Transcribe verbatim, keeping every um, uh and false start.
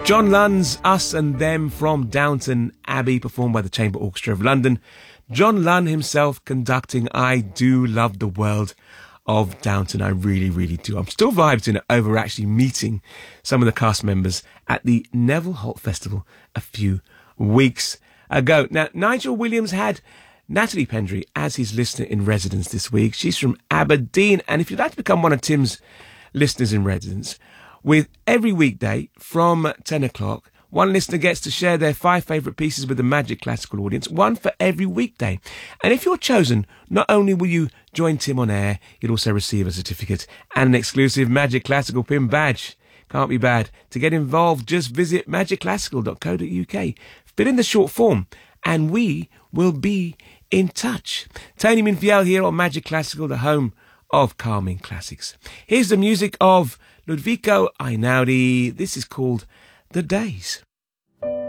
John Lunn's Us and Them from Downton Abbey, performed by the Chamber Orchestra of London. John Lunn himself conducting I Do Love the World of Downton. I really, really do. I'm still vibing over actually meeting some of the cast members at the Neville Holt Festival a few weeks ago. Now, Nigel Williams had Natalie Pendry as his listener in residence this week. She's from Aberdeen, and if you'd like to become one of Tim's listeners in residence, with every weekday from ten o'clock, one listener gets to share their five favourite pieces with the Magic Classical audience, one for every weekday. And if you're chosen, not only will you join Tim on air, you'll also receive a certificate and an exclusive Magic Classical pin badge. Can't be bad. To get involved, just visit magic classical dot co dot uk. Fill in the short form and we will be in touch. Tony Minfiel here on Magic Classical, the home of calming classics. Here's the music of Ludovico Einaudi. This is called The Days.